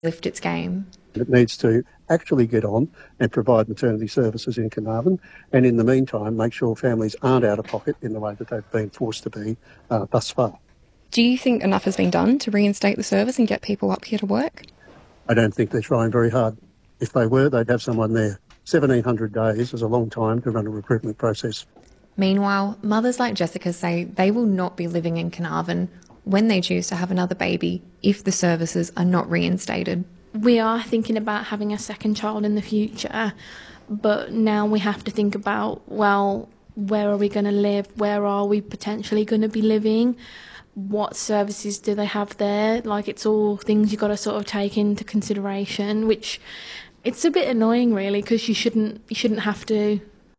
lift its game. It needs to actually get on and provide maternity services in Carnarvon, and in the meantime make sure families aren't out of pocket in the way that they've been forced to be thus far. Do you think enough has been done to reinstate the service and get people up here to work? I don't think they're trying very hard. If they were, they'd have someone there. 1,700 days is a long time to run a recruitment process. Meanwhile, mothers like Jessica say they will not be living in Carnarvon when they choose to have another baby if the services are not reinstated. We are thinking about having a second child in the future, but now we have to think about, well, where are we going to live? Where are we potentially going to be living? What services do they have there? Like, it's all things you've got to sort of take into consideration, which it's a bit annoying really, because you shouldn't have to.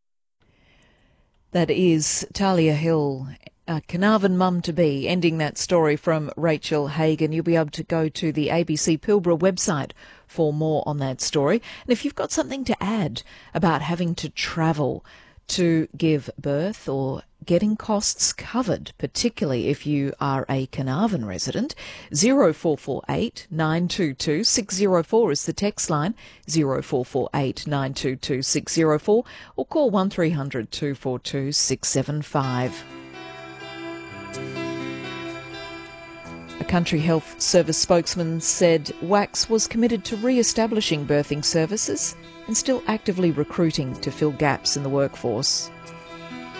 That is Talia Hill, a Carnarvon mum-to-be, ending that story from Rachel Hagan. You'll be able to go to the ABC Pilbara website for more on that story. And if you've got something to add about having to travel to give birth or getting costs covered, particularly if you are a Carnarvon resident, 0448 922 604 is the text line, 0448 922 604, or call 1300 242 675. A Country Health Service spokesman said WACS was committed to re-establishing birthing services and still actively recruiting to fill gaps in the workforce.